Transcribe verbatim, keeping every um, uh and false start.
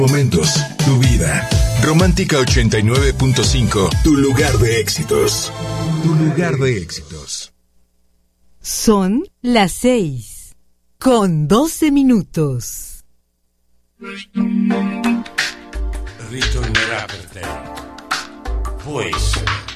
Momentos, tu vida. Romántica ochenta y nueve punto cinco, tu lugar de éxitos. Tu lugar de éxitos. Son las seis, con doce minutos. Ritornerà per te. Può essere.